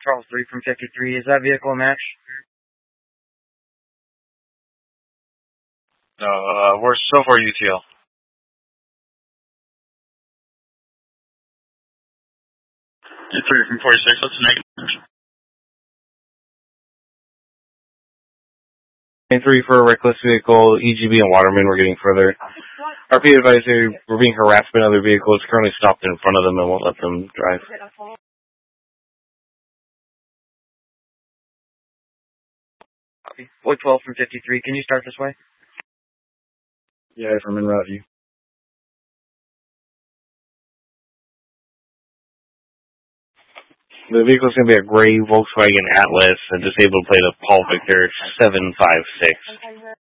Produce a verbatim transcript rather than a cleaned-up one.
Charles three from fifty-three. Is that vehicle a match? No, uh, we're so far U T L. U three from forty-six, what's the next? three for a reckless vehicle, E G B and Waterman, we're getting further. R P advisory, we're being harassed by another vehicle. It's currently stopped in front of them and won't let them drive. Boy twelve from fifty-three, can you start this way? Yeah, from en route view. The vehicle is going to be a gray Volkswagen Atlas, a disabled plate of Paul Victor seven five six.